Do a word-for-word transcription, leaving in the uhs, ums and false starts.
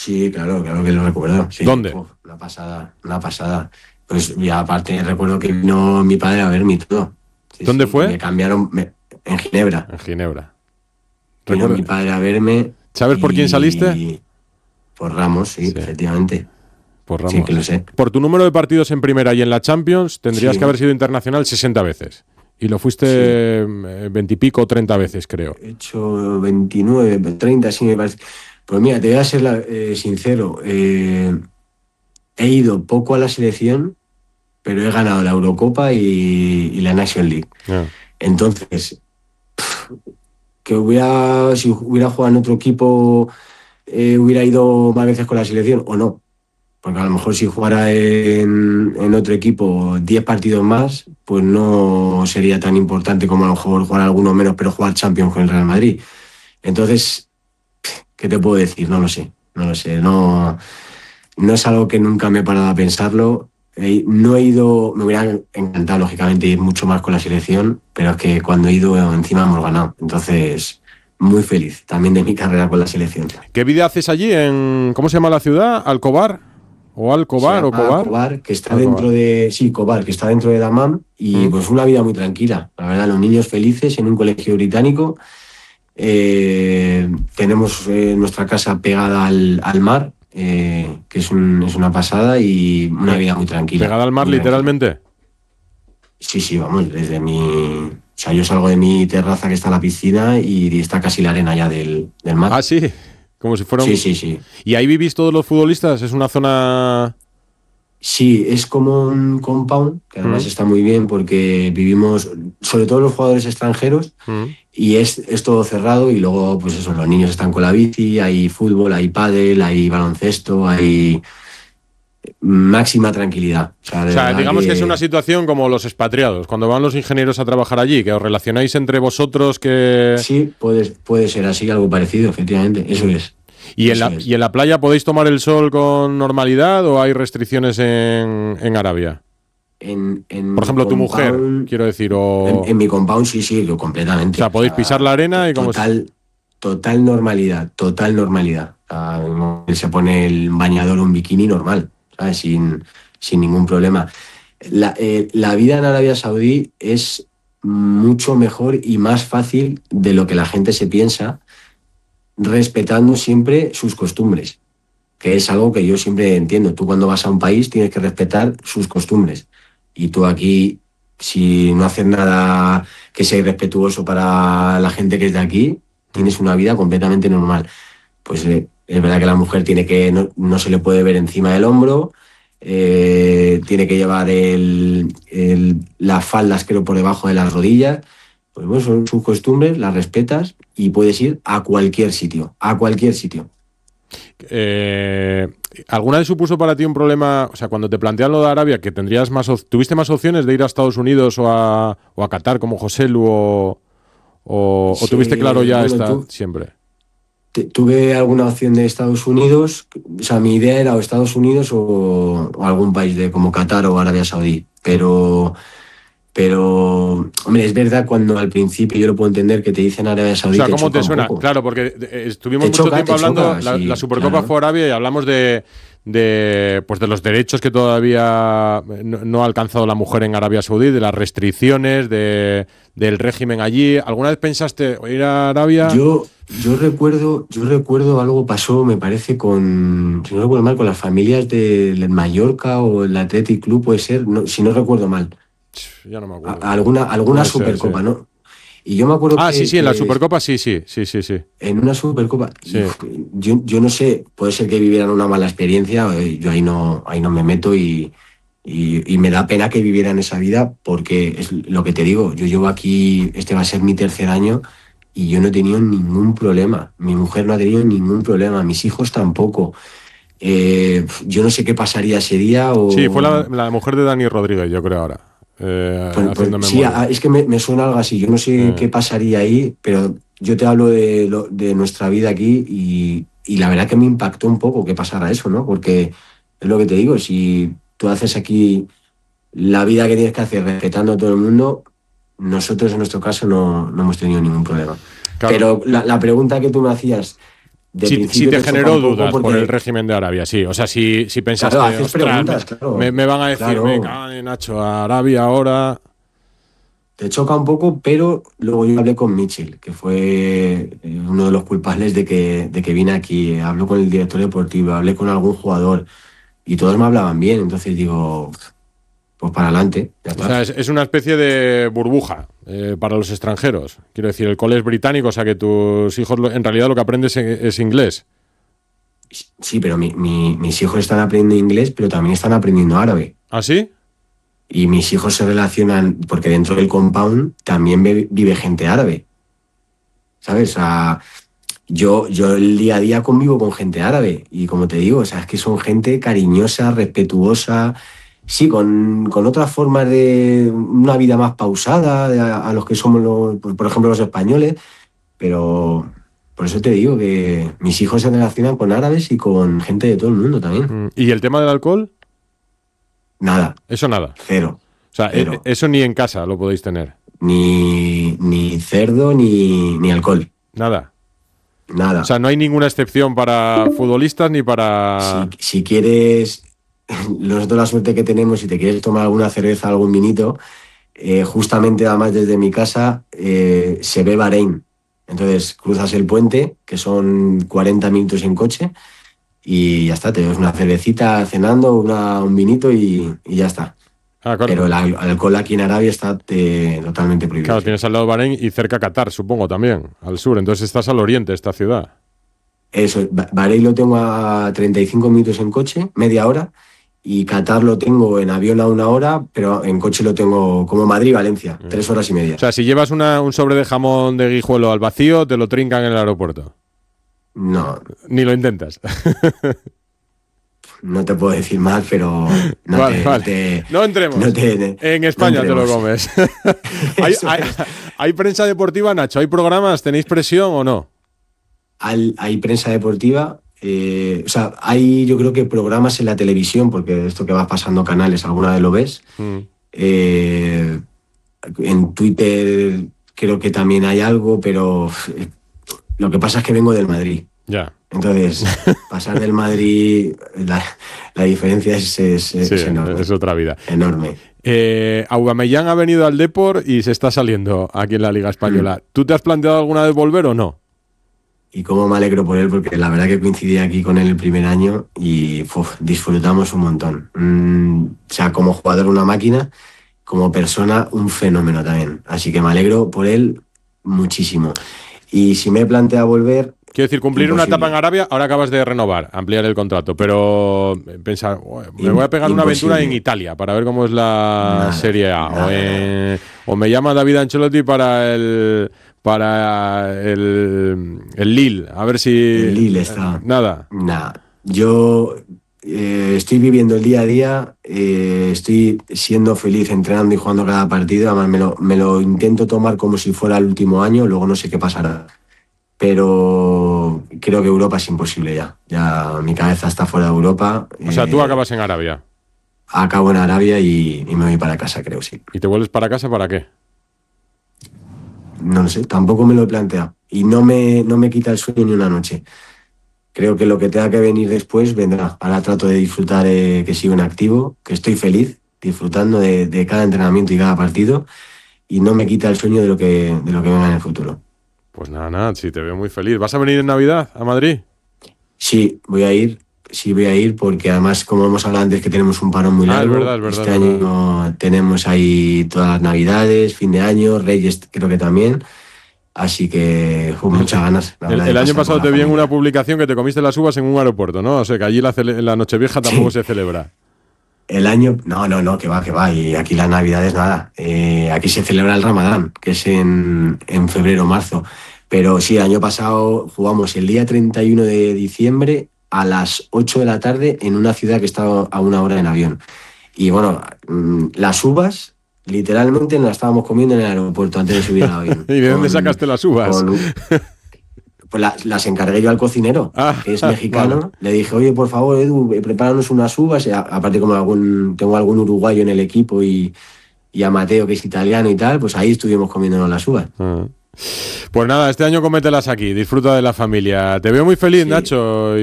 Sí, claro, claro que lo recuerdo. Sí. ¿Dónde? Uf, una pasada, una pasada. Pues y aparte recuerdo que vino mi padre a verme y todo. Sí, ¿Dónde sí, y fue? me cambiaron me- en Ginebra. En Ginebra. Vino Recuerda. mi padre a verme ¿Sabes por quién saliste? y por Ramos, sí, Sí, efectivamente. por Sí, que Ramos. lo sé. Por tu número de partidos en primera y en la Champions, tendrías que Sí, haber sido internacional sesenta veces. Y lo sí. fuiste veintipico o treinta veces, creo. He hecho veintinueve, treinta, sí me parece. Pues mira, te voy a ser la- eh, sincero. eh, he ido poco a la selección, pero he ganado la Eurocopa y, y la National League. Yeah. Entonces, que hubiera, si hubiera jugado en otro equipo, eh, hubiera ido más veces con la selección o no. Porque a lo mejor si jugara en, en otro equipo diez partidos más, pues no sería tan importante como a lo mejor jugar alguno menos, pero jugar Champions con el Real Madrid. Entonces, ¿qué te puedo decir? No lo sé, no lo sé. No, no es algo que nunca me he parado a pensarlo. He- no he ido, me hubiera encantado, lógicamente, ir mucho más con la selección, pero es que cuando he ido, encima hemos ganado. Entonces, muy feliz también de mi carrera con la selección. ¿Qué vida haces allí en... ¿Cómo se llama la ciudad? ¿Alcobar? ¿O Se Alcobar o llama Cobar? Cobar, que está Alcobar. dentro de, sí, Cobar, que está dentro de Dammam, y ¿Mm? pues una vida muy tranquila. La verdad, los niños felices en un colegio británico. Eh, tenemos eh, nuestra casa pegada al, al mar, eh, que es, un, es una pasada y una Pe- vida muy tranquila, ¿Pegada al mar muy tranquila. literalmente? Sí, sí, vamos, desde mi... O sea, yo salgo de mi terraza que está la piscina y está casi la arena ya del, del mar. Ah, sí. Como si fuera Sí, un... sí, sí. ¿Y ahí vivís todos los futbolistas? ¿Es una zona...? Sí, es como un compound, que además ¿Mm? está muy bien porque vivimos, sobre todo los jugadores extranjeros, ¿Mm? y es, es todo cerrado y luego, pues eso, los niños están con la bici, hay fútbol, hay pádel, hay baloncesto, hay máxima tranquilidad. O sea, O de sea, verdad digamos que es una que situación como los expatriados, cuando van los ingenieros a trabajar allí, que os relacionáis entre vosotros, que... sí, puede, puede ser así, algo parecido, efectivamente, eso es. ¿Y en Eso la, es. y en la playa podéis tomar el sol con normalidad o hay restricciones en, en Arabia? En, en Por mi ejemplo, tu mujer, compound, quiero decir, en, o... en mi compound sí, sí, yo O completamente. sea, O podéis pisar la sea, arena to- y como... es- total, total normalidad, total normalidad. O sea, él se pone el bañador o un bikini normal, ¿sabes? Sin, sin ningún problema. La, eh, la vida en Arabia Saudí es mucho mejor y más fácil de lo que la gente se piensa, respetando siempre sus costumbres, que es algo que yo siempre entiendo. Tú cuando vas a un país tienes que respetar sus costumbres. Y tú aquí, si no haces nada que sea irrespetuoso para la gente que es de aquí, tienes una vida completamente normal. Pues eh, es verdad que la mujer tiene que, no, no se le puede ver encima del hombro, eh, tiene que llevar el, el- las faldas, creo, por debajo de las rodillas. Pues bueno, son sus costumbres, las respetas y puedes ir a cualquier sitio, a cualquier sitio. Eh, ¿Alguna vez supuso para ti un problema, o sea, cuando te plantean lo de Arabia, que tendrías más, op- tuviste más opciones de ir a Estados Unidos o a, o a Qatar como José Lu o, o, o tuviste claro Se, ya bueno, esta tú, siempre? te- tuve alguna opción de Estados Unidos, o sea, mi idea era o Estados Unidos o, o algún país de como Qatar o Arabia Saudí, pero, pero, hombre, es verdad cuando al principio yo lo puedo entender que te dicen Arabia O Saudí sea, te ¿cómo choca te un suena? poco. Claro, porque eh, estuvimos Te mucho choca, tiempo te hablando, choca, la, la sí, Supercopa claro. fue Arabia y hablamos de, de, pues de los derechos que todavía no, no ha alcanzado la mujer en Arabia Saudí, de las restricciones, de, del régimen allí. ¿Alguna vez pensaste ir a Arabia? Yo, yo recuerdo, yo recuerdo algo pasó, me parece, con, si no recuerdo mal, con las familias del Mallorca o el Athletic Club, puede ser, no, si no recuerdo mal. Ya no me acuerdo. A- alguna, alguna Puede ser, sí. Supercopa, ¿no? Y yo me acuerdo Ah, sí, que, sí, en la que Supercopa sí, sí, sí, sí, sí. en una Supercopa, y, Sí. uf, yo, yo no sé, puede ser que vivieran una mala experiencia, eh, yo ahí no, ahí no me meto y, y, y me da pena que vivieran esa vida porque es lo que te digo, yo llevo aquí, este va a ser mi tercer año y yo no he tenido ningún problema, mi mujer no ha tenido ningún problema, mis hijos tampoco. Eh, yo no sé qué pasaría ese día Sí, fue la, o... la mujer de Dani Rodríguez, yo creo ahora. Eh, Pues, pues haciendo sí, memoria. a- es que me, me suena algo así. Yo no sé Eh. qué pasaría ahí, pero yo te hablo de, lo- de nuestra vida aquí y, y la verdad que me impactó un poco que pasara eso, ¿no? Porque es lo que te digo, si tú haces aquí la vida que tienes que hacer respetando a todo el mundo, nosotros en nuestro caso no, no hemos tenido ningún problema. Claro, Pero la, la pregunta que tú me hacías, de si, si te choca generó un poco dudas porque- por el régimen de Arabia, sí. O sea, si, si pensaste, Claro, haces "Ostras, preguntas, me, claro. me- me van a decir, Claro. venga, ay, Nacho, a Arabia ahora". Te choca un poco, pero luego yo hablé con Mitchell, que fue eh, uno de los culpables de que, de que vine aquí. Hablé con el director deportivo, hablé con algún jugador y todos me hablaban bien. Entonces digo, pues para adelante, ya O está. sea, es, es una especie de burbuja eh, para los extranjeros. Quiero decir, el cole es británico, o sea que tus hijos lo- en realidad lo que aprendes es, es inglés. Sí, pero mi- mi- mis hijos están aprendiendo inglés, pero también están aprendiendo árabe. ¿Ah, sí? Y mis hijos se relacionan, porque dentro del compound también ve- vive gente árabe. ¿Sabes? O sea, yo, yo el día a día convivo con gente árabe. Y como te digo, o sea, es que son gente cariñosa, respetuosa. Sí, con, con otras formas de una vida más pausada de a, a los que somos, los, por por ejemplo, los españoles. Pero por eso te digo que mis hijos se relacionan con árabes y con gente de todo el mundo también. Mm, ¿Y el tema del alcohol? Nada, Eso nada. cero. O sea, Cero. e- eso ni en casa lo podéis tener. Ni, ni cerdo ni, ni alcohol. Nada. Nada. O sea, no hay ninguna excepción para futbolistas ni para... Si, si quieres, nosotros la suerte que tenemos, si te quieres tomar alguna cerveza, algún vinito, eh, justamente además desde mi casa eh, se ve Bahrein. Entonces cruzas el puente, que son cuarenta minutos en coche, y ya está, te ves una cervecita cenando, una, un vinito y, y ya está. Ah, claro. Pero el al- alcohol aquí en Arabia está eh, totalmente prohibido. Claro, tienes al lado Bahrein y cerca Qatar, supongo, también, al sur. Entonces estás al oriente de esta ciudad. Eso, Ba- Bahrein lo tengo a treinta y cinco minutos en coche, media hora, y Qatar lo tengo en avión a una hora, pero en coche lo tengo como Madrid-Valencia, tres horas y media. O sea, si llevas una- un sobre de jamón de guijuelo al vacío, te lo trincan en el aeropuerto. No, Ni lo intentas. no te puedo decir más, pero no vale, te, vale. te- no entremos. no te- en España no te lo entremos. comes. ¿Hay, Eso hay- es. hay prensa deportiva, Nacho? ¿Hay programas? ¿Tenéis presión o no? Al- hay prensa deportiva, eh, o sea, hay yo creo que programas en la televisión, porque esto que vas pasando canales, alguna vez lo ves. Mm. Eh, en Twitter creo que también hay algo, pero eh, lo que pasa es que vengo del Madrid. Ya. Entonces, pasar del Madrid, la, la diferencia es, es, es Sí, enorme. es otra vida. Enorme. Eh, Aubameyang ha venido al Depor y se está saliendo aquí en la Liga Española. Mm. ¿Tú te has planteado alguna vez volver o no? Y cómo me alegro por él, porque la verdad que coincidí aquí con él el primer año y uf, disfrutamos un montón. Mm, o sea, como jugador una máquina, como persona un fenómeno también. Así que me alegro por él muchísimo. Y si me plantea volver... Quiero decir, cumplir una Imposible. etapa en Arabia, ahora acabas de renovar, ampliar el contrato, pero pensar, "Uy, me voy a pegar una aventura en Imposible. Italia para ver cómo es la Nada, Serie A. nada, o, en- o me llama David Ancelotti para el para el, el Lille, a ver si... El Lille está. Nada. Nada, yo eh, estoy viviendo el día a día, eh, estoy siendo feliz entrenando y jugando cada partido, además me lo, me lo intento tomar como si fuera el último año, luego no sé qué pasará. Pero creo que Europa es imposible ya. Ya mi cabeza está fuera de Europa. O sea, tú Eh, acabas en Arabia. Acabo en Arabia y, y me voy para casa, creo, sí. ¿Y te vuelves para casa para qué? No lo sé, tampoco me lo he planteado. Y no me, no me quita el sueño ni una noche. Creo que lo que tenga que venir después vendrá. Ahora trato de disfrutar, eh, que sigo en activo, que estoy feliz, disfrutando de, de cada entrenamiento y cada partido. Y no me quita el sueño de lo que, de lo que venga en el futuro. Pues nada, nada, sí, te veo muy feliz. ¿Vas a venir en Navidad a Madrid? Sí, voy a ir. Sí, voy a ir porque además, como hemos hablado antes, que tenemos un parón muy Ah, es largo. verdad, es verdad, Este es año tenemos ahí todas las Navidades, fin de año, Reyes creo que también. Así que con muchas ganas. la El, verdad, de el año pasar pasado con te la vi en familia. una publicación que te comiste las uvas en un aeropuerto, ¿no? O sea, que allí la, cele- la Nochevieja tampoco Sí. se celebra. El año, no, no, no, que va, que va. Y aquí las Navidades nada. Eh, aquí se celebra el Ramadán, que es en, en febrero, marzo. Pero sí, el año pasado jugamos el día treinta y uno de diciembre a las ocho de la tarde en una ciudad que está a una hora en avión. Y bueno, mm, las uvas literalmente las estábamos comiendo en el aeropuerto antes de subir al avión. ¿Y de dónde Con- sacaste las uvas? con- pues las, las encargué yo al cocinero, Ah, que es mexicano. vale. Le dije, oye, por favor, Edu, eh, prepáranos unas uvas. Y a- aparte, como algún, tengo algún uruguayo en el equipo y, y a Mateo, que es italiano y tal, pues ahí estuvimos comiéndonos las uvas. Ah. Pues nada, este año comételas aquí, disfruta de la familia. Te veo muy feliz, sí. Nacho.